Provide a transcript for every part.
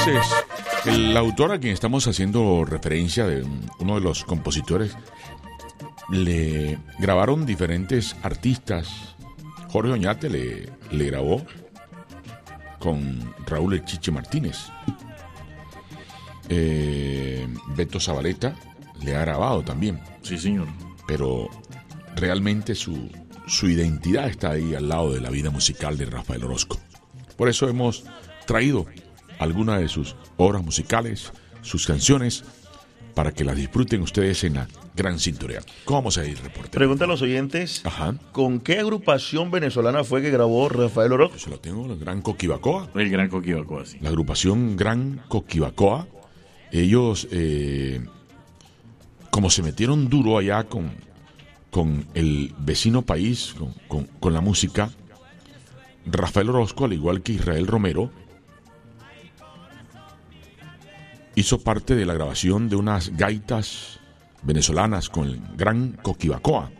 Entonces, el autor a quien estamos haciendo referencia, de uno de los compositores, le grabaron diferentes artistas. Jorge Oñate le grabó con Raúl El Chiche Martínez. Beto Zabaleta le ha grabado también. Sí, señor. Pero realmente su identidad está ahí al lado de la vida musical de Rafael Orozco. Por eso hemos traído algunas de sus obras musicales, sus canciones, para que las disfruten ustedes en la gran sintonía. ¿Cómo vamos a ir, reportero? Pregunta a los oyentes. Ajá. ¿Con qué agrupación venezolana fue que grabó Rafael Orozco? Eso lo tengo, el Gran Coquibacoa. El Gran Coquibacoa, sí. La agrupación Gran Coquibacoa. Ellos, como se metieron duro allá con el vecino país, con la música, Rafael Orozco, al igual que Israel Romero, hizo parte de la grabación de unas gaitas venezolanas con el Gran Coquibacoa.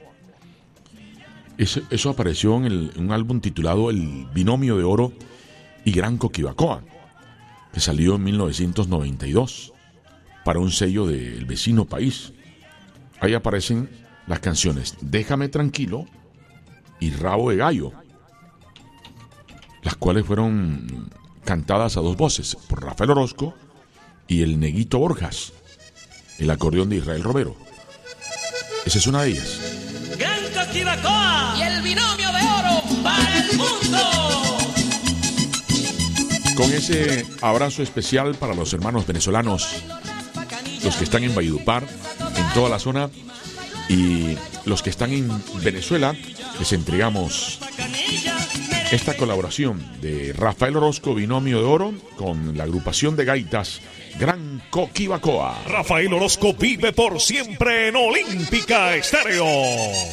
Eso apareció en un álbum titulado El Binomio de Oro y Gran Coquibacoa, que salió en 1992 para un sello del vecino país. Ahí aparecen las canciones Déjame Tranquilo y Rabo de Gallo, las cuales fueron cantadas a dos voces por Rafael Orozco y el Neguito Borjas, el acordeón de Israel Romero. Esa es una de ellas. Gran Coquibacoa y el Binomio de Oro para el mundo. Con ese abrazo especial para los hermanos venezolanos, los que están en Valledupar, en toda la zona, y los que están en Venezuela, les entregamos esta colaboración de Rafael Orozco, Binomio de Oro, con la agrupación de gaitas Gran Coquibacoa. Rafael Orozco vive por siempre en Olímpica Estéreo.